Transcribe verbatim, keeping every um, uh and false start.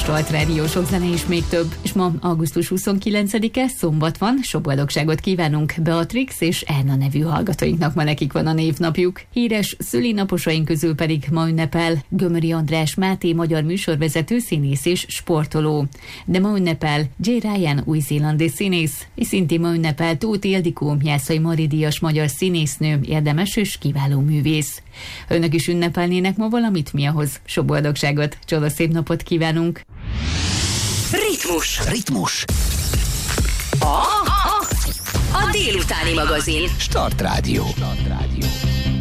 kóstolt rádió, sok zene és még több. És ma augusztus huszonkilencedike, szombat van, sok boldogságot kívánunk Beatrix és Erna nevű hallgatóinknak, ma nekik van a névnapjuk. Híres szülinaposaink közül pedig ma ünnepel Gömöri András Máté, magyar műsorvezető, színész és sportoló. De ma ünnepel J. Ryan, új-zélandi színész, és szintén ma ünnepel Tóth Ildikó, Jászai Mari díjas magyar színésznő, érdemes és kiváló művész. Önök is ünnepelnének ma valamit, mi ahhoz sok boldogságot, csoda szép napot kívánunk. Ritmus. Ritmus. A, a, a délutáni magazin. Start Rádió. Start Rádió.